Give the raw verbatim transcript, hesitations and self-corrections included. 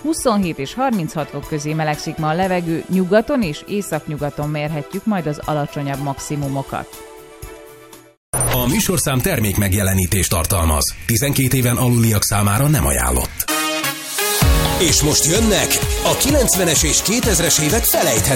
huszonhét és harminchat fok közé melegszik ma a levegő, nyugaton és északnyugaton mérhetjük majd az alacsonyabb maximumokat. A műsorszám termék megjelenítést tartalmaz. tizenkét éven aluliak számára nem ajánlott. És most jönnek a kilencvenes és kétezres évek felejthetetlen